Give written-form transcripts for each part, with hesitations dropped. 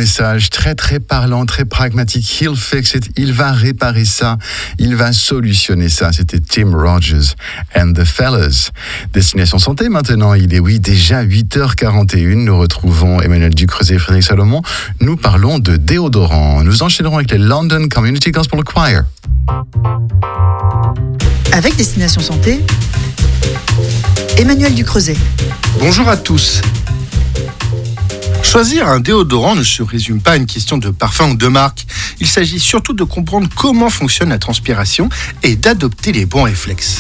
message très très parlant, très pragmatique. He'll fix it. Il va réparer ça. Il va solutionner ça. C'était Tim Rogers and the Fellas. Destination Santé maintenant. Il est déjà 8h41. Nous retrouvons Emmanuel Ducreuset et Frédéric Salomon. Nous parlons de déodorants. Nous enchaînerons avec les London Community Gospel Choir. Avec Destination Santé, Emmanuel Ducreuset. Bonjour à tous. Choisir un déodorant ne se résume pas à une question de parfum ou de marque. Il s'agit surtout de comprendre comment fonctionne la transpiration et d'adopter les bons réflexes.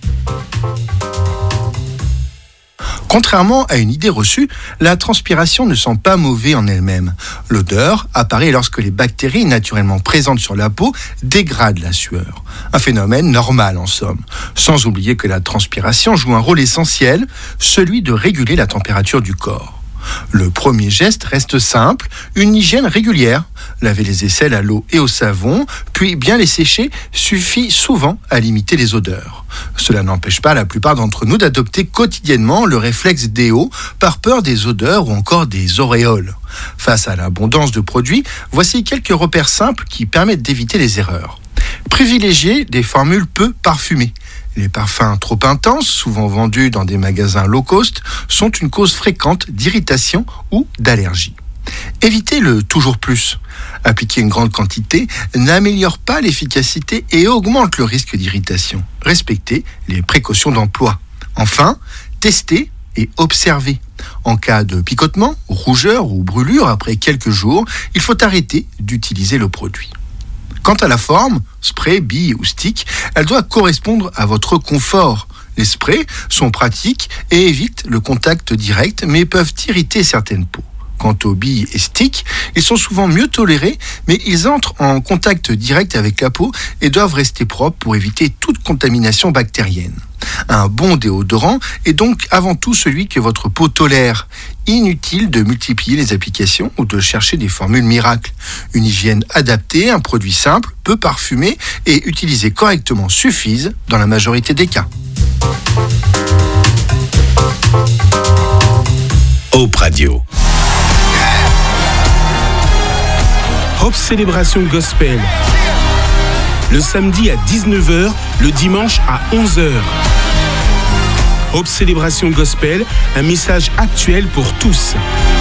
Contrairement à une idée reçue, la transpiration ne sent pas mauvais en elle-même. L'odeur apparaît lorsque les bactéries naturellement présentes sur la peau dégradent la sueur. Un phénomène normal en somme. Sans oublier que la transpiration joue un rôle essentiel, celui de réguler la température du corps. Le premier geste reste simple, une hygiène régulière. Laver les aisselles à l'eau et au savon, puis bien les sécher, suffit souvent à limiter les odeurs. Cela n'empêche pas la plupart d'entre nous d'adopter quotidiennement le réflexe déo par peur des odeurs ou encore des auréoles. Face à l'abondance de produits, voici quelques repères simples qui permettent d'éviter les erreurs. Privilégiez des formules peu parfumées. Les parfums trop intenses, souvent vendus dans des magasins low cost, sont une cause fréquente d'irritation ou d'allergie. Évitez le toujours plus. Appliquer une grande quantité n'améliore pas l'efficacité et augmente le risque d'irritation. Respectez les précautions d'emploi. Enfin, testez et observez. En cas de picotement, rougeur ou brûlure après quelques jours, il faut arrêter d'utiliser le produit. Quant à la forme, spray, bille ou stick, elle doit correspondre à votre confort. Les sprays sont pratiques et évitent le contact direct, mais peuvent irriter certaines peaux. Quant aux billes et sticks, ils sont souvent mieux tolérés, mais ils entrent en contact direct avec la peau et doivent rester propres pour éviter toute contamination bactérienne. Un bon déodorant est donc avant tout celui que votre peau tolère. Inutile de multiplier les applications ou de chercher des formules miracles. Une hygiène adaptée, un produit simple, peu parfumé et utilisé correctement suffisent dans la majorité des cas. Hope Radio. Hope Célébration Gospel. Le samedi à 19h, le dimanche à 11h. Hope Célébration Gospel, un message actuel pour tous.